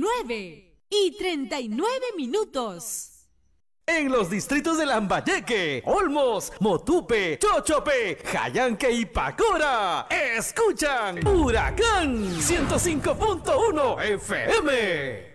9:39. En los distritos de Lambayeque, Olmos, Motupe, Chochope, Jayanque y Pacora, escuchan Huracán 105.1 FM.